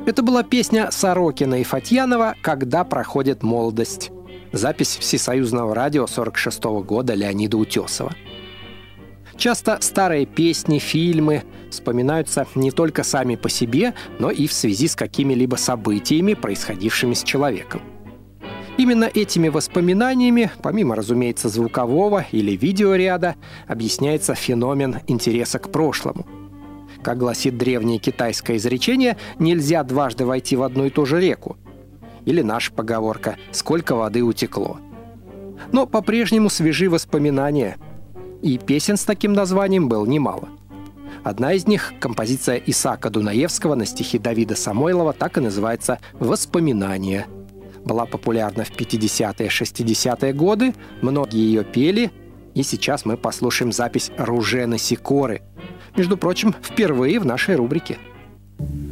Это была песня Сорокина и Фатьянова «Когда проходит молодость». Запись Всесоюзного радио 1946 года Леонида Утесова. Часто старые песни, фильмы вспоминаются не только сами по себе, но и в связи с какими-либо событиями, происходившими с человеком. Именно этими воспоминаниями, помимо, разумеется, звукового или видеоряда, объясняется феномен интереса к прошлому. Как гласит древнее китайское изречение, нельзя дважды войти в одну и ту же реку. Или наша поговорка «сколько воды утекло». Но по-прежнему свежи воспоминания. И песен с таким названием было немало. Одна из них, композиция Исаака Дунаевского на стихи Давида Самойлова, так и называется «Воспоминания». Была популярна в 50-е, 60-е годы, многие ее пели, и сейчас мы послушаем запись Ружена Сикоры. Между прочим, впервые в нашей рубрике.